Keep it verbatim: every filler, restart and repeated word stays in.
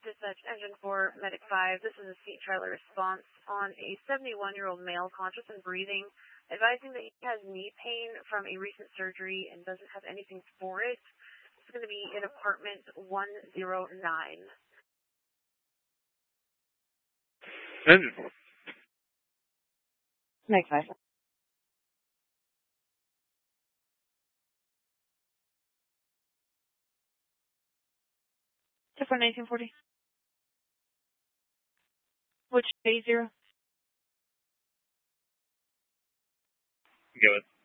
Dispatch Engine four, Medic five. This is a seat trailer response on a seventy-one-year-old male conscious and breathing, advising that he has knee pain from a recent surgery and doesn't have anything for it. It's going to be in apartment one oh nine. Engine four. Medic five. Different nineteen forty. Which day zero? Go ahead.